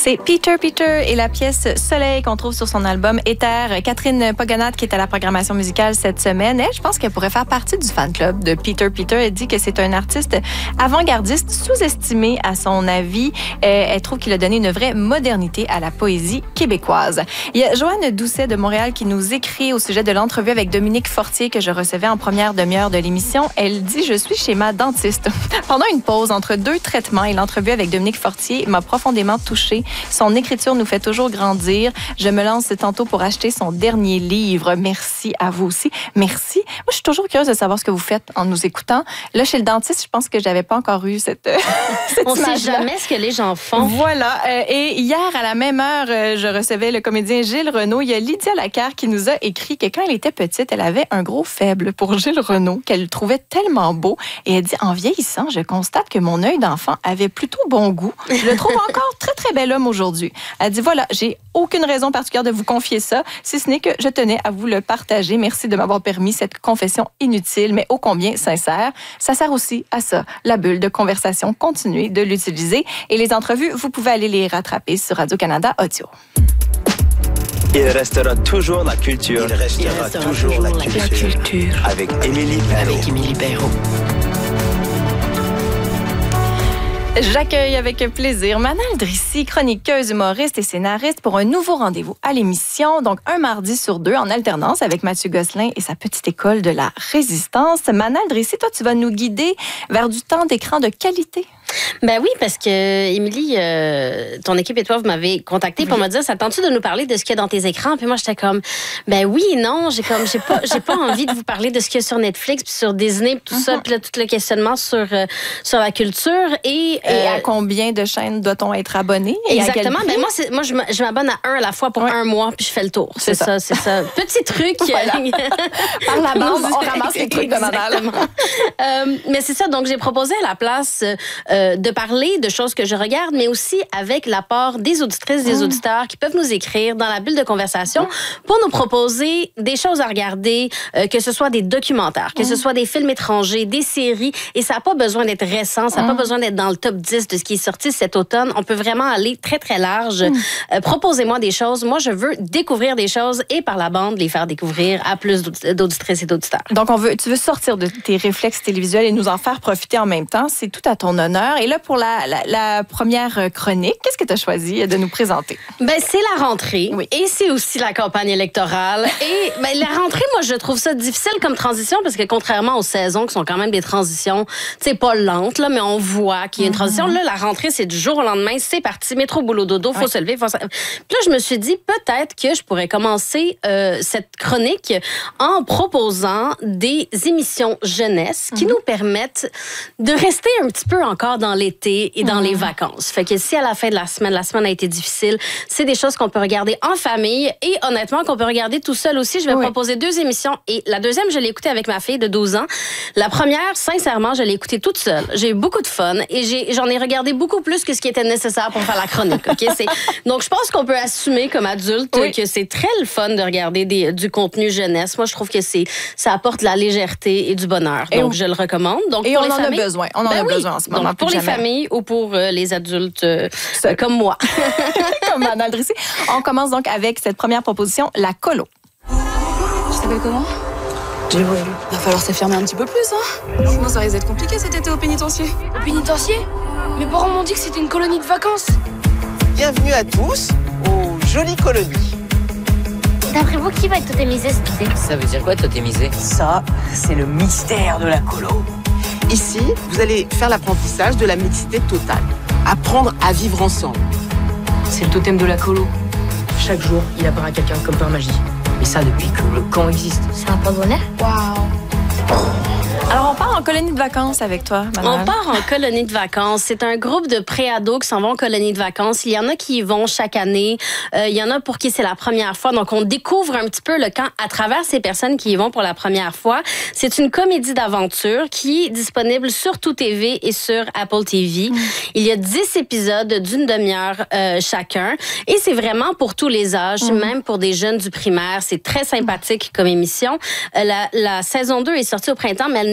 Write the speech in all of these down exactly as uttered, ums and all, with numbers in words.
C'est Peter Peter et la pièce Soleil qu'on trouve sur son album Éther. Catherine Pogonat, qui est à la programmation musicale cette semaine, elle, je pense qu'elle pourrait faire partie du fan club de Peter Peter. Elle dit que c'est un artiste avant-gardiste sous-estimé à son avis. Elle trouve qu'il a donné une vraie modernité à la poésie québécoise. Il y a Joanne Doucet de Montréal qui nous écrit au sujet de l'entrevue avec Dominique Fortier que je recevais en première demi-heure de l'émission. Elle dit « Je suis chez ma dentiste. Pendant une pause entre deux traitements et l'entrevue avec Dominique Fortier m'a profondément touchée. Son écriture nous fait toujours grandir. Je me lance tantôt pour acheter son dernier livre. Merci à vous aussi. Merci. Moi, je suis toujours curieuse de savoir ce que vous faites en nous écoutant. Là, chez le dentiste, je pense que j'avais pas encore eu cette, cette On ne sait jamais ce que les gens font. Voilà. Euh, et hier, à la même heure, euh, je recevais le comédien Gilles Renaud. Il y a Lydia Lacarre qui nous a écrit que quand elle était petite, elle avait un gros faible pour Gilles Renaud, qu'elle trouvait tellement beau. Et elle dit, en vieillissant, je constate que mon œil d'enfant avait plutôt bon goût. Je le trouve encore très, très bel homme aujourd'hui. Elle dit, voilà, j'ai aucune raison particulière de vous confier ça, si ce n'est que je tenais à vous le partager. Merci de m'avoir permis cette confession inutile, mais ô combien sincère. Ça sert aussi à ça, la bulle de conversation. Continuez de l'utiliser. Et les entrevues, vous pouvez aller les rattraper sur Radio-Canada Audio. Il restera toujours la culture. Il restera, Il restera toujours, toujours la, la culture. culture. Avec Émilie Perrault. Avec Émilie Perrault. J'accueille avec plaisir Manal Drissi, chroniqueuse, humoriste et scénariste pour un nouveau rendez-vous à l'émission, donc un mardi sur deux en alternance avec Mathieu Gosselin et sa petite école de la résistance. Manal Drissi, toi, tu vas nous guider vers du temps d'écran de qualité. Ben oui, parce que, Émilie, euh, ton équipe et toi, vous m'avez contacté pour oui. me dire, ça tente-tu de nous parler de ce qu'il y a dans tes écrans? Puis moi, j'étais comme, ben oui, non, j'ai comme, j'ai pas, j'ai pas envie de vous parler de ce qu'il y a sur Netflix, puis sur Disney, puis tout mm-hmm. ça, puis là, tout le questionnement sur, euh, sur la culture. Et, euh, et à combien de chaînes doit-on être abonné? Et exactement. Ben moi, c'est, moi, je, je m'abonne à un à la fois pour ouais. un mois, puis je fais le tour. C'est, c'est ça, ça, c'est ça. Petit truc. Voilà. Par la bande, on ramasse les trucs de Manal. euh, mais c'est ça, donc j'ai proposé à la place euh, de parler de choses que je regarde, mais aussi avec l'apport des auditrices, des mmh. auditeurs qui peuvent nous écrire dans la bulle de conversation mmh. pour nous proposer des choses à regarder, euh, que ce soit des documentaires, que mmh. ce soit des films étrangers, des séries, et ça n'a pas besoin d'être récent, ça n'a mmh. pas besoin d'être dans le top dix de ce qui est sorti cet automne. On peut vraiment aller très, très large. Mmh. Euh, proposez-moi des choses. Moi, je veux découvrir des choses et par la bande, les faire découvrir à plus d'auditrices et d'auditeurs. Donc, on veut, tu veux sortir de tes réflexes télévisuels et nous en faire profiter en même temps. C'est tout à ton honneur. Et là, pour la, la, la première chronique, qu'est-ce que tu as choisi de nous présenter? Ben, c'est la rentrée. Oui. Et c'est aussi la campagne électorale. Et ben, la rentrée, moi, je trouve ça difficile comme transition parce que contrairement aux saisons qui sont quand même des transitions, tu sais, pas lentes, là, mais on voit qu'il y a une transition. Mm-hmm. Là, la rentrée, c'est du jour au lendemain. C'est parti. Métro, boulot, dodo. Faut ouais. se lever. Faut se... Puis là, je me suis dit, peut-être que je pourrais commencer euh, cette chronique en proposant des émissions jeunesse qui mm-hmm. nous permettent de rester un petit peu encore dans l'été et dans mmh. les vacances. Fait que si à la fin de la semaine, la semaine a été difficile, c'est des choses qu'on peut regarder en famille et honnêtement qu'on peut regarder tout seul aussi. Je vais oui. proposer deux émissions et la deuxième, je l'ai écoutée avec ma fille de douze ans. La première, sincèrement, je l'ai écoutée toute seule. J'ai eu beaucoup de fun et j'ai, j'en ai regardé beaucoup plus que ce qui était nécessaire pour faire la chronique. Okay? C'est, donc, je pense qu'on peut assumer comme adulte oui. que c'est très le fun de regarder des, du contenu jeunesse. Moi, je trouve que c'est, ça apporte de la légèreté et du bonheur. Donc, et je le recommande. Donc, et pour on les en familles, a besoin. On en ben a oui. besoin en ce moment. Donc, pour les familles ou pour euh, les adultes euh, euh, comme moi. Comme Manal Drissi. On commence donc avec cette première proposition, la colo. Tu t'appelles comment? J'ai voulu. Va falloir s'affirmer un petit peu plus, hein? Sinon, ça risque d'être compliqué cet été au pénitencier. Au pénitencier? Mes parents m'ont dit que c'était une colonie de vacances. Bienvenue à tous aux jolies colonies. D'après vous, qui va être totémisé cet été? Ça veut dire quoi, totémisé? Ça, c'est le mystère de la colo. Ici, vous allez faire l'apprentissage de la mixité totale. Apprendre à vivre ensemble. C'est le totem de la colo. Chaque jour, il apparaît quelqu'un comme par magie. Et ça depuis que le camp existe. C'est un porte-bonheur? Waouh! Alors, on part en colonie de vacances avec toi, Manal. On part en colonie de vacances. C'est un groupe de pré-ados qui s'en vont en colonie de vacances. Il y en a qui y vont chaque année. Euh, il y en a pour qui c'est la première fois. Donc, on découvre un petit peu le camp à travers ces personnes qui y vont pour la première fois. C'est une comédie d'aventure qui est disponible sur Tout T V et sur Apple T V. Mm. Il y a dix épisodes d'une demi-heure euh, chacun. Et c'est vraiment pour tous les âges, mm. même pour des jeunes du primaire. C'est très sympathique comme émission. Euh, la, la saison deux est sortie au printemps, mais elle n'est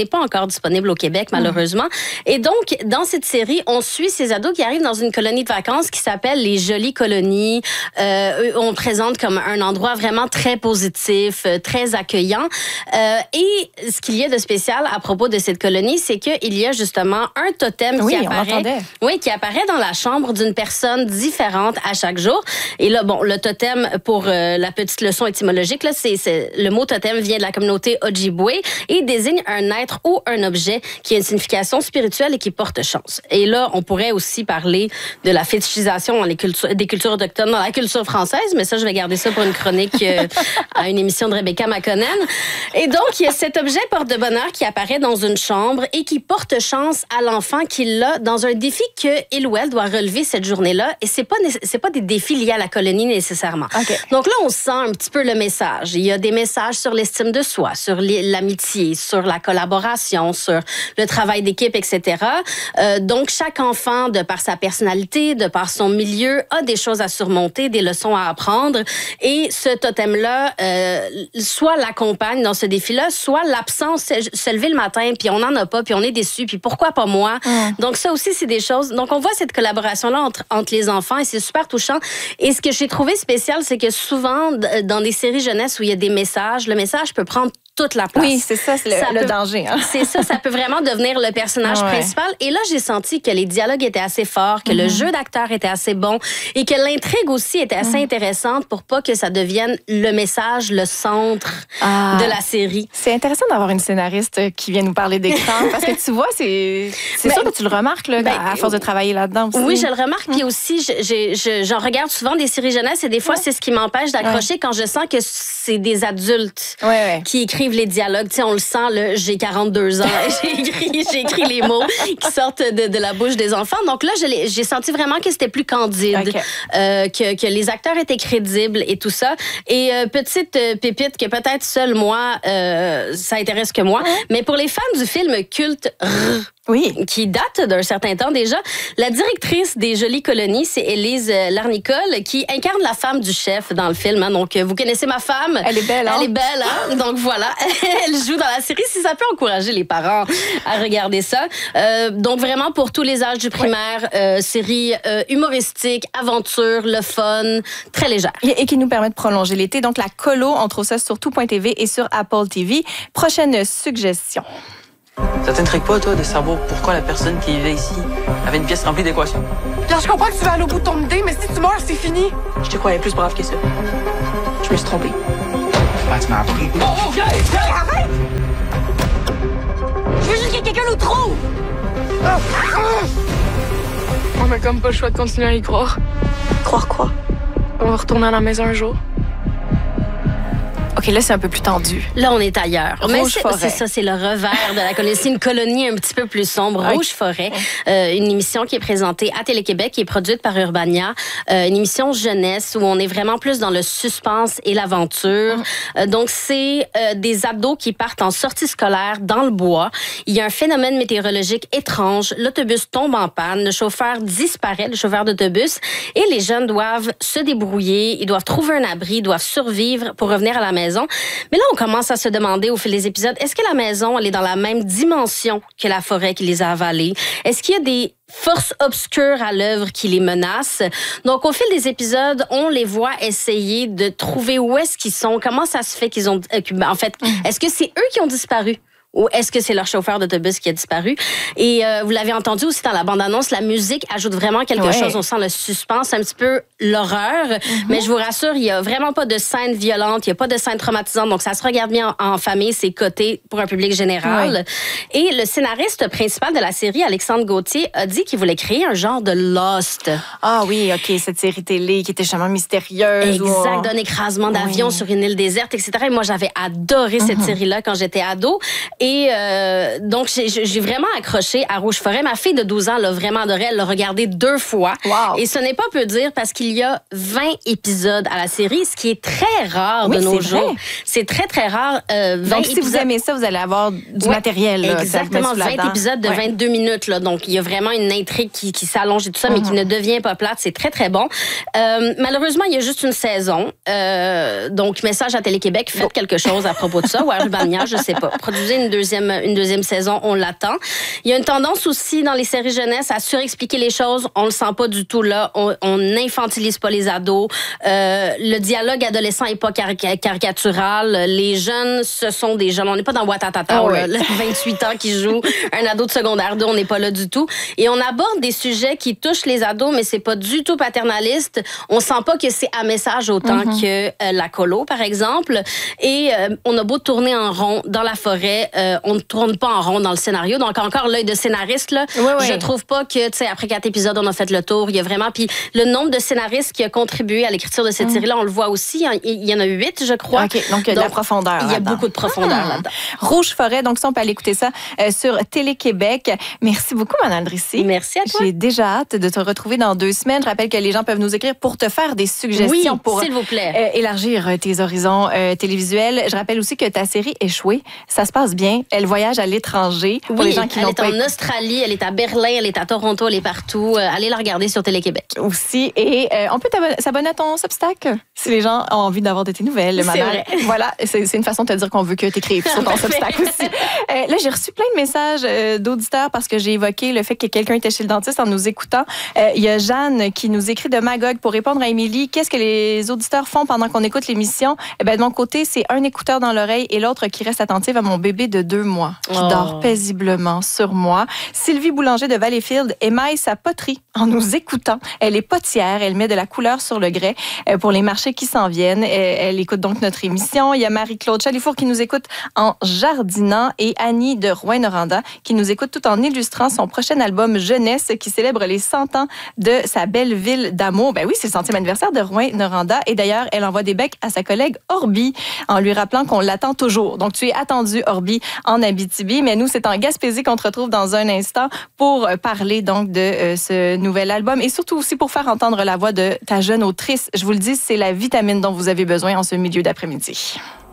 n'est pas encore disponible au Québec, malheureusement. Mmh. Et donc, dans cette série, on suit ces ados qui arrivent dans une colonie de vacances qui s'appelle les Jolies Colonies. Euh, on présente comme un endroit vraiment très positif, très accueillant. Euh, et ce qu'il y a de spécial à propos de cette colonie, c'est qu'il y a justement un totem oui, qui apparaît, oui, qui apparaît dans la chambre d'une personne différente à chaque jour. Et là, bon, le totem, pour euh, la petite leçon étymologique, là, c'est, c'est le mot totem vient de la communauté Ojibwe et désigne un être ou un objet qui a une signification spirituelle et qui porte chance. Et là, on pourrait aussi parler de la fétichisation dans les cultures, des cultures autochtones dans la culture française, mais ça, je vais garder ça pour une chronique euh, à une émission de Rebecca McConnell. Et donc, il y a cet objet porte de bonheur qui apparaît dans une chambre et qui porte chance à l'enfant qui l'a dans un défi que il ou elle doit relever cette journée-là. Et c'est pas c'est pas des défis liés à la colonie nécessairement. Okay. Donc là, on sent un petit peu le message. Il y a des messages sur l'estime de soi, sur l'amitié, sur la collaboration, sur le travail d'équipe, et cetera. Euh, donc chaque enfant, de par sa personnalité, de par son milieu, a des choses à surmonter, des leçons à apprendre. Et ce totem-là, euh, soit l'accompagne dans ce défi-là, soit l'absence, se lever le matin, puis on n'en a pas, puis on est déçu, puis pourquoi pas moi? Mm. Donc ça aussi, c'est des choses. Donc on voit cette collaboration-là entre, entre les enfants et c'est super touchant. Et ce que j'ai trouvé spécial, c'est que souvent, dans des séries jeunesse où il y a des messages, le message peut prendre toute la place. Oui, c'est ça, c'est le, ça le peut, danger. Hein? C'est ça, ça peut vraiment devenir le personnage ouais. principal. Et là, j'ai senti que les dialogues étaient assez forts, que mm-hmm. le jeu d'acteur était assez bon et que l'intrigue aussi était assez mm. intéressante pour pas que ça devienne le message, le centre ah, de la série. C'est intéressant d'avoir une scénariste qui vient nous parler d'écran parce que tu vois, c'est, c'est ben, sûr que tu le remarques là, ben, à force de travailler là-dedans aussi. Oui, je le remarque. Mm. Puis aussi, je, je, je, j'en regarde souvent des séries jeunesse et des fois, ouais. c'est ce qui m'empêche d'accrocher ouais. quand je sens que c'est des adultes ouais, ouais. qui écrivent les dialogues. Tu sais, on le sent, là, j'ai quarante-deux ans, j'ai écrit, j'ai écrit les mots qui sortent de, de la bouche des enfants. Donc là, je j'ai senti vraiment que c'était plus candide, okay. euh, que, que les acteurs étaient crédibles et tout ça. Et euh, petite euh, pépite que peut-être seul moi, euh, ça intéresse que moi, ouais. mais pour les fans du film culte oui. qui date d'un certain temps déjà, la directrice des Jolies Colonies, c'est Élise Larnicole, qui incarne la femme du chef dans le film. Hein. Donc, vous connaissez ma femme. Elle est belle, hein? Elle est belle, hein? Donc, voilà. Elle joue dans la série. Si ça peut encourager les parents à regarder ça. Euh, donc, vraiment, pour tous les âges du primaire, ouais. euh, série euh, humoristique, aventure, le fun, très légère. Et, et qui nous permet de prolonger l'été. Donc, la colo, on trouve ça sur tout point t v et sur Apple T V. Prochaine suggestion. Ça t'intrigue pas, toi, de savoir pourquoi la personne qui vivait ici avait une pièce remplie d'équations? Pierre, je comprends que tu vas aller au bout de ton idée, mais si tu meurs, c'est fini. Je te croyais plus brave que ça. Je me suis trompé. Ah, tu m'as appris. Oh, oh, viens, viens, arrête! Je veux juste que quelqu'un nous trouve! Ah, ah. On a comme pas le choix de continuer à y croire. Croire quoi? On va retourner à la maison un jour. OK, là, c'est un peu plus tendu. Là, on est ailleurs. Rouge Mais c'est, forêt. c'est ça, c'est le revers de la colonie. C'est une colonie un petit peu plus sombre. Rouge forêt, euh, une émission qui est présentée à Télé-Québec, qui est produite par Urbania. Euh, une émission jeunesse où on est vraiment plus dans le suspense et l'aventure. Euh, donc, c'est euh, des ados qui partent en sortie scolaire dans le bois. Il y a un phénomène météorologique étrange. L'autobus tombe en panne. Le chauffeur disparaît, le chauffeur d'autobus. Et les jeunes doivent se débrouiller. Ils doivent trouver un abri, ils doivent survivre pour revenir à la maison. Mais là, on commence à se demander au fil des épisodes, est-ce que la maison, elle est dans la même dimension que la forêt qui les a avalés? Est-ce qu'il y a des forces obscures à l'œuvre qui les menacent? Donc, au fil des épisodes, on les voit essayer de trouver où est-ce qu'ils sont, comment ça se fait qu'ils ont... En fait, est-ce que c'est eux qui ont disparu? Ou est-ce que c'est leur chauffeur d'autobus qui a disparu? Et euh, vous l'avez entendu aussi dans la bande-annonce, la musique ajoute vraiment quelque ouais. chose. On sent le suspense, un petit peu l'horreur. Mm-hmm. Mais je vous rassure, il n'y a vraiment pas de scène violente, il n'y a pas de scène traumatisante. Donc, ça se regarde bien en, en famille, c'est coté pour un public général. Ouais. Et le scénariste principal de la série, Alexandre Gauthier, a dit qu'il voulait créer un genre de Lost. Ah oui, OK, cette série télé qui était justement mystérieuse. Exact, ou... d'un écrasement d'avion oui. sur une île déserte, et cetera. Et moi, j'avais adoré cette mm-hmm. série-là quand j'étais ado. Et euh, donc, j'ai, j'ai vraiment accroché à Rouge Forêt. Ma fille de douze ans l'a vraiment adoré. Elle l'a regardé deux fois. Wow. Et ce n'est pas peu dire parce qu'il y a vingt épisodes à la série, ce qui est très rare oui, de nos jours. Vrai. C'est très, très rare. Euh, vingt donc, si épisodes... vous aimez ça, vous allez avoir du ouais, matériel. Là, exactement, vingt épisodes de ouais. vingt-deux minutes. Là, donc, il y a vraiment une intrigue qui, qui s'allonge et tout ça, mm-hmm. mais qui ne devient pas plate. C'est très, très bon. Euh, malheureusement, il y a juste une saison. Euh, donc, message à Télé-Québec, faites quelque chose à propos de ça. Ou à Urbania, je sais pas. Produisez une deuxième, une deuxième saison, on l'attend. Il y a une tendance aussi dans les séries jeunesse à surexpliquer les choses. On le sent pas du tout là. On, on n'infantilise pas les ados. Euh, le dialogue adolescent est pas caric- caricatural. Les jeunes, ce sont des jeunes. On n'est pas dans Watatata, oh, là, oui. vingt-huit ans qui joue un ado de secondaire deux. On n'est pas là du tout. Et on aborde des sujets qui touchent les ados, mais c'est pas du tout paternaliste. On sent pas que c'est à message autant mm-hmm. que euh, la colo, par exemple. Et euh, on a beau tourner en rond dans la forêt, euh, on ne tourne pas en rond dans le scénario. Donc encore l'œil de scénariste, là, oui, oui. je trouve pas que, tu sais, après quatre épisodes, on a fait le tour. Il y a vraiment, puis le nombre de scénaristes qui a contribué à l'écriture de cette mm. série-là, on le voit aussi. Il y en a huit, je crois. OK, donc il y a de la profondeur. Il y a là-dedans. beaucoup de profondeur ah. là-dedans. Rouge Forêt, donc ça, on peut aller écouter ça euh, sur Télé-Québec. Merci beaucoup, Mme Drissi. Merci à toi. J'ai déjà hâte de te retrouver dans deux semaines. Je rappelle que les gens peuvent nous écrire pour te faire des suggestions oui, pour s'il vous plaît. Euh, élargir tes horizons euh, télévisuels. Je rappelle aussi que ta série Échouée, ça se passe bien. Elle voyage à l'étranger. Pour oui, les gens qui elle l'ont est pas en écouté. Australie, elle est à Berlin, elle est à Toronto, elle est partout. Euh, allez la regarder sur Télé-Québec. Aussi. Et euh, on peut s'abonner à ton Substack si les gens ont envie d'avoir de tes nouvelles. C'est maman. vrai. Voilà, c'est, c'est une façon de te dire qu'on veut que tu écrives sur ton Substack aussi. Euh, là, j'ai reçu plein de messages euh, d'auditeurs parce que j'ai évoqué le fait que quelqu'un était chez le dentiste en nous écoutant. Euh, il y a Jeanne qui nous écrit de Magog pour répondre à Émilie. Qu'est-ce que les auditeurs font pendant qu'on écoute l'émission? Eh ben, de mon côté, c'est un écouteur dans l'oreille et l'autre qui reste attentive à mon bébé de deux mois qui oh. dort paisiblement sur moi. Sylvie Boulanger de Valleyfield émaille sa poterie en nous écoutant. Elle est potière, elle met de la couleur sur le grès euh, pour les marchés qui s'en viennent. Elle, elle écoute donc notre émission. Il y a Marie-Claude Chalifour qui nous écoute en jardinant et Annie de Rouyn-Noranda qui nous écoute tout en illustrant son prochain album Jeunesse qui célèbre les cent ans de sa belle ville d'amour. Ben oui, c'est le centième anniversaire de Rouyn-Noranda et d'ailleurs, elle envoie des becs à sa collègue Orbi en lui rappelant qu'on l'attend toujours. Donc, tu es attendu, Orbi, en Abitibi, mais nous, c'est en Gaspésie qu'on te retrouve dans un instant pour parler donc de euh, ce nouvel album et surtout aussi pour faire entendre la voix de ta jeune autrice. Je vous le dis, c'est la vitamine dont vous avez besoin en ce milieu d'après-midi.